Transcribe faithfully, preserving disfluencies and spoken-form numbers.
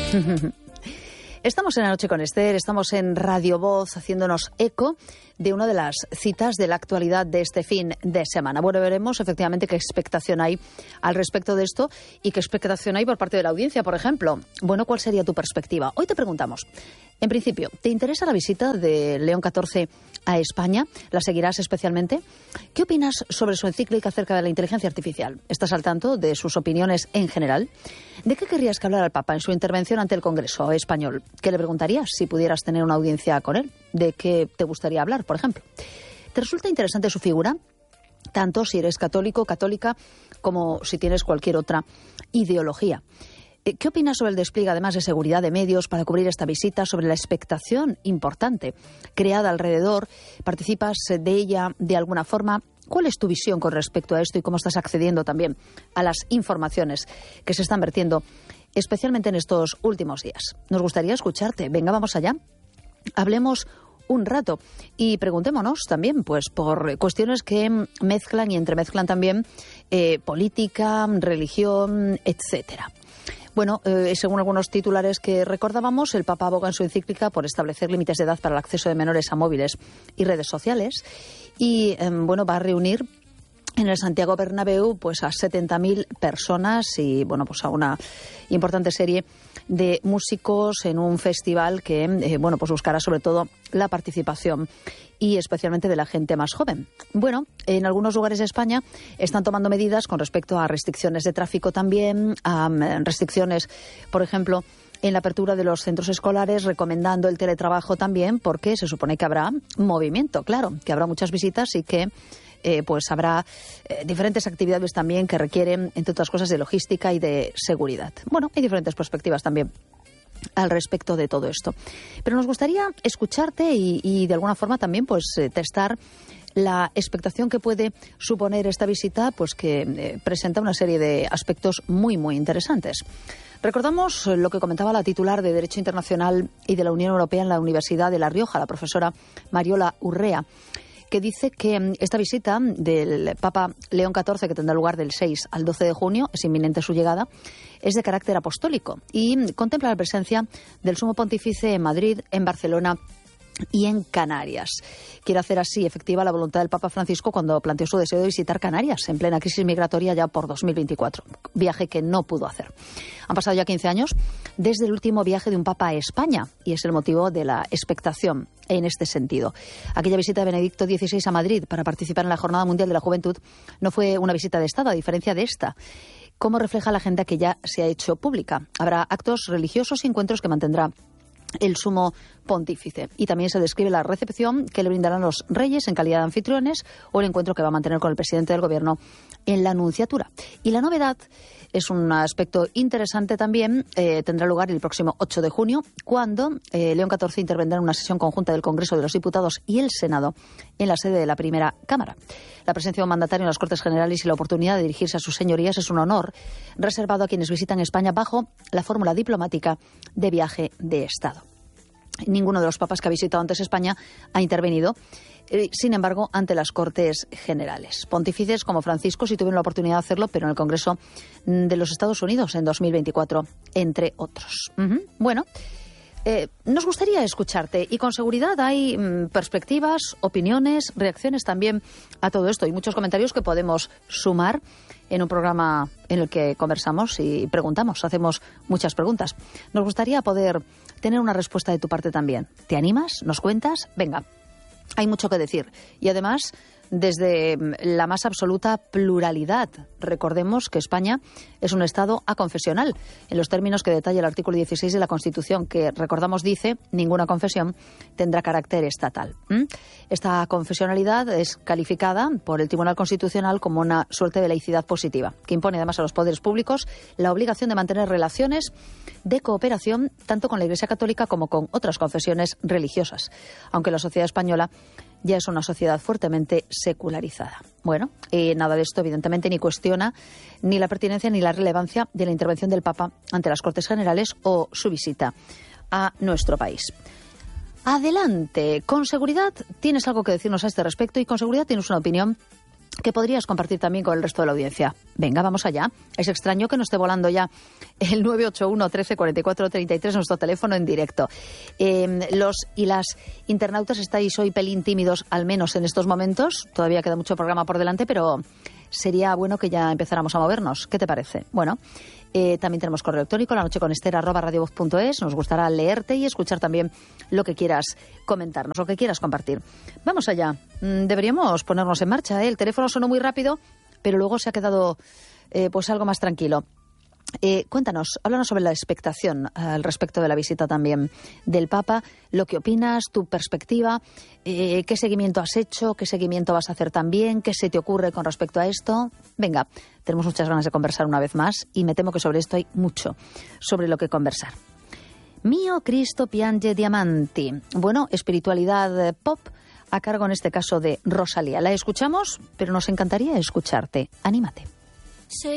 Estamos en La Noche con Esther, estamos en Radio Voz haciéndonos eco de una de las citas de la actualidad de este fin de semana. Bueno, veremos efectivamente qué expectación hay al respecto de esto y qué expectación hay por parte de la audiencia, por ejemplo. Bueno, ¿cuál sería tu perspectiva? Hoy te preguntamos, en principio, ¿te interesa la visita de León catorce a España? ¿La seguirás especialmente? ¿Qué opinas sobre su encíclica acerca de la inteligencia artificial? ¿Estás al tanto de sus opiniones en general? ¿De qué querrías que hablara el Papa en su intervención ante el Congreso español? ¿Qué le preguntarías si pudieras tener una audiencia con él? ¿De qué te gustaría hablar, por ejemplo? ¿Te resulta interesante su figura? Tanto si eres católico, católica, como si tienes cualquier otra ideología. ¿Qué opinas sobre el despliegue, además, de seguridad de medios para cubrir esta visita, sobre la expectación importante creada alrededor? ¿Participas de ella de alguna forma? ¿Cuál es tu visión con respecto a esto y cómo estás accediendo también a las informaciones que se están vertiendo, especialmente en estos últimos días? Nos gustaría escucharte. Venga, vamos allá. Hablemos un rato y preguntémonos también pues por cuestiones que mezclan y entremezclan también eh, política, religión, etcétera. Bueno, eh, según algunos titulares que recordábamos, el Papa aboga en su encíclica por establecer límites de edad para el acceso de menores a móviles y redes sociales y, eh, bueno, va a reunir en el Santiago Bernabéu pues a setenta mil personas y, bueno, pues a una importante serie de músicos en un festival que, eh, bueno, pues buscará sobre todo la participación y especialmente de la gente más joven. Bueno, en algunos lugares de España están tomando medidas con respecto a restricciones de tráfico también, a restricciones, por ejemplo, en la apertura de los centros escolares, recomendando el teletrabajo también, porque se supone que habrá movimiento, claro, que habrá muchas visitas y que Eh, pues habrá eh, diferentes actividades también que requieren, entre otras cosas, de logística y de seguridad. Bueno, hay diferentes perspectivas también al respecto de todo esto. Pero nos gustaría escucharte y, y de alguna forma también pues eh, testar la expectación que puede suponer esta visita, pues que eh, presenta una serie de aspectos muy, muy interesantes. Recordamos lo que comentaba la titular de Derecho Internacional y de la Unión Europea en la Universidad de La Rioja, la profesora Mariola Urrea, que dice que esta visita del Papa León catorce, que tendrá lugar del seis al doce de junio, es inminente su llegada, es de carácter apostólico y contempla la presencia del Sumo Pontífice en Madrid, en Barcelona y en Canarias. Quiere hacer así efectiva la voluntad del Papa Francisco cuando planteó su deseo de visitar Canarias en plena crisis migratoria ya por dos mil veinticuatro, viaje que no pudo hacer. Han pasado ya quince años desde el último viaje de un Papa a España y es el motivo de la expectación en este sentido. Aquella visita de Benedicto dieciséis a Madrid para participar en la Jornada Mundial de la Juventud no fue una visita de Estado, a diferencia de esta. ¿Cómo refleja la agenda que ya se ha hecho pública? Habrá actos religiosos y encuentros que mantendrá el Sumo Pontífice. Y también se describe la recepción que le brindarán los reyes en calidad de anfitriones o el encuentro que va a mantener con el presidente del Gobierno en la Nunciatura. Y la novedad es un aspecto interesante también, eh, tendrá lugar el próximo ocho de junio, cuando eh, León catorce intervendrá en una sesión conjunta del Congreso de los Diputados y el Senado en la sede de la Primera Cámara. La presencia de un mandatario en las Cortes Generales y la oportunidad de dirigirse a sus señorías es un honor reservado a quienes visitan España bajo la fórmula diplomática de viaje de Estado. Ninguno de los papas que ha visitado antes España ha intervenido, eh, sin embargo, ante las Cortes Generales. Pontífices como Francisco sí tuvieron la oportunidad de hacerlo, pero en el Congreso de los Estados Unidos en dos mil veinticuatro, entre otros. Uh-huh. Bueno, eh, nos gustaría escucharte y con seguridad hay mm, perspectivas, opiniones, reacciones también a todo esto y muchos comentarios que podemos sumar en un programa en el que conversamos y preguntamos, hacemos muchas preguntas. Nos gustaría poder tener una respuesta de tu parte también. ¿Te animas? ¿Nos cuentas? Venga, hay mucho que decir. Y además, desde la más absoluta pluralidad. Recordemos que España es un Estado aconfesional, en los términos que detalla el artículo dieciséis de la Constitución, que, recordamos, dice, ninguna confesión tendrá carácter estatal. ¿Mm? Esta confesionalidad es calificada por el Tribunal Constitucional como una suerte de laicidad positiva, que impone además a los poderes públicos la obligación de mantener relaciones de cooperación tanto con la Iglesia Católica como con otras confesiones religiosas, aunque la sociedad española ya es una sociedad fuertemente secularizada. Bueno, y nada de esto evidentemente ni cuestiona ni la pertinencia ni la relevancia de la intervención del Papa ante las Cortes Generales o su visita a nuestro país. Adelante, con seguridad tienes algo que decirnos a este respecto y con seguridad tienes una opinión que podrías compartir también con el resto de la audiencia. Venga, vamos allá. Es extraño que no esté volando ya el nueve ocho uno, trece, cuarenta y cuatro, treinta y tres, nuestro teléfono en directo. Eh, los y las internautas estáis hoy pelín tímidos, al menos en estos momentos. Todavía queda mucho programa por delante, pero sería bueno que ya empezáramos a movernos. ¿Qué te parece? Bueno, eh, también tenemos correo electrónico, la noche con Ester, arroba radiovoz punto es. Nos gustará leerte y escuchar también lo que quieras comentarnos, lo que quieras compartir. Vamos allá. Deberíamos ponernos en marcha, ¿eh? El teléfono sonó muy rápido, pero luego se ha quedado eh, pues algo más tranquilo. Eh, cuéntanos, háblanos sobre la expectación al respecto de la visita también del Papa, lo que opinas, tu perspectiva, eh, qué seguimiento has hecho, qué seguimiento vas a hacer también, qué se te ocurre con respecto a esto. Venga, tenemos muchas ganas de conversar una vez más y me temo que sobre esto hay mucho sobre lo que conversar. Mio Cristo piange diamanti. Bueno, espiritualidad pop a cargo en este caso de Rosalía. La escuchamos, pero nos encantaría escucharte. Anímate.